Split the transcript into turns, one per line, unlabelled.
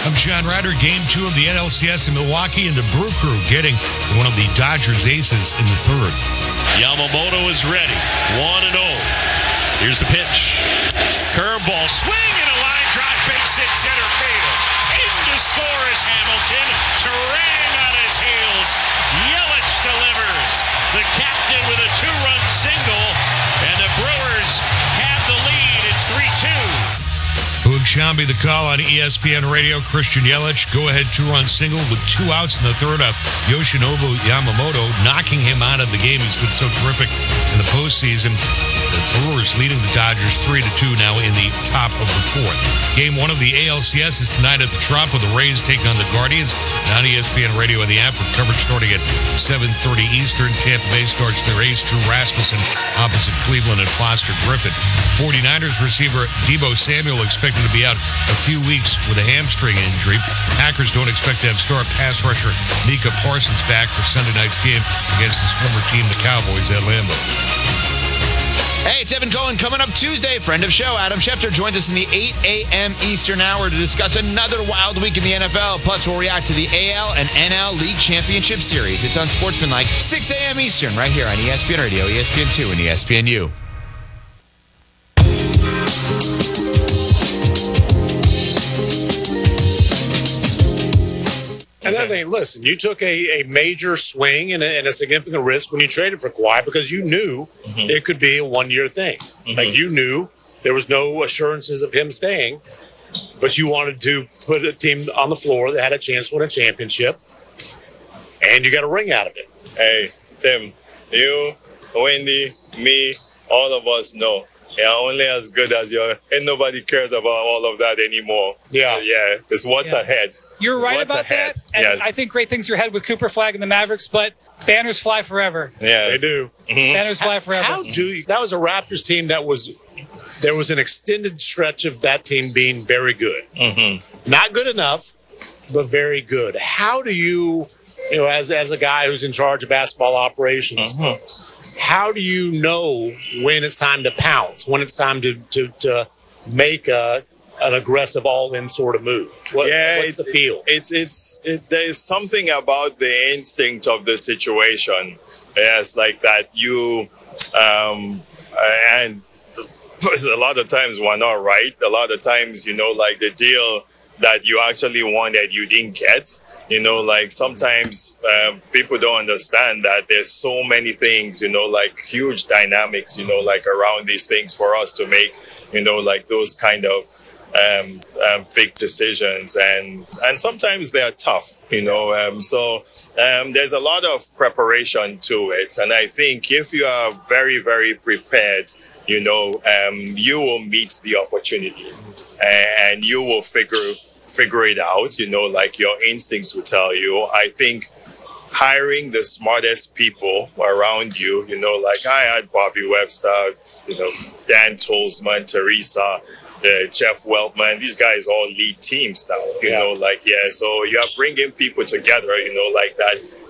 I'm John Ryder. Game 2 of the NLCS in Milwaukee, and the Brew Crew getting one of the Dodgers aces in the third.
Yamamoto is ready. 1-0. Here's the pitch. Curveball, swing, and a line drive, base hit center field. In to score is Hamilton. Terang on his heels. Yelich delivers. The captain with a 2-run single, and the Brewers have the lead. It's 3-2.
Boog Shambi, the call on ESPN Radio. Christian Yelich, go-ahead 2-run single with 2 outs in the third of Yoshinobu Yamamoto, knocking him out of the game. He's been so terrific in the postseason. The Brewers leading the Dodgers 3-2 now in the top of the fourth. Game 1 of the ALCS is tonight at the Trop, with the Rays taking on the Guardians. And on ESPN Radio and the app, with coverage starting at 7:30 Eastern. Tampa Bay starts their ace, Drew Rasmussen, opposite Cleveland and Foster Griffin. 49ers receiver Deebo Samuel expected to be out a few weeks with a hamstring injury. Packers don't expect to have star pass rusher Micah Parsons back for Sunday night's game against his former team, the Cowboys, at Lambeau.
Hey, it's Evan Cohen. Coming up Tuesday, friend of show, Adam Schefter joins us in the 8 a.m. Eastern hour to discuss another wild week in the NFL. Plus, we'll react to the AL and NL League Championship Series. It's on Sportsmanlike, 6 a.m. Eastern, right here on ESPN Radio, ESPN2, and ESPNU.
And then they listen. You took a major swing and a significant risk when you traded for Kawhi, because you knew it could be a one-year thing. Like, you knew there was no assurances of him staying, but you wanted to put a team on the floor that had a chance to win a championship, and you got a ring out of it.
Hey, Tim, you, Wendy, me, all of us know. Yeah, only as good as you are. And nobody cares about all of that anymore.
Yeah.
Yeah, it's what's ahead.
You're right
what's
about
ahead.
that. And
yes.
I think great things are ahead with Cooper Flag and the Mavericks, but banners fly forever.
Yeah,
They do.
Banners fly forever.
How do you, that was a Raptors team that there was an extended stretch of that team being very good. Not good enough, but very good. How do you as a guy who's in charge of basketball operations, how do you know when it's time to pounce, when it's time to make an aggressive all-in sort of move? What's the feel?
There's something about the instinct of the situation. Yes, like that you and a lot of times we're not right. A lot of times, like the deal that you actually wanted, you didn't get. Like sometimes people don't understand that there's so many things, like huge dynamics, like around these things for us to make, like those kind of big decisions. And sometimes they're tough, so there's a lot of preparation to it. And I think if you are very, very prepared, you will meet the opportunity and you will figure it out, like your instincts will tell you. I think hiring the smartest people around you, like I had Bobby Webster, Dan Tolzman, Teresa, Jeff Weltman, these guys all lead teams now, so you are bringing people together, like that.